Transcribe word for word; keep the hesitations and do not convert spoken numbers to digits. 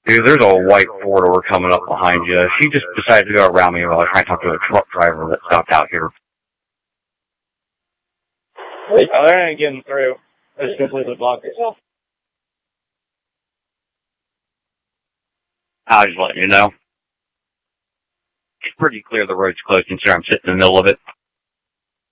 Dude, there's a white four-door coming up behind you. She just decided to go around me while I was trying to talk to a truck driver that stopped out here. Wait, oh, they're not getting through. It's completely blocked itself. I was just letting you know. It's pretty clear the road's closed considering I'm sitting in the middle of it.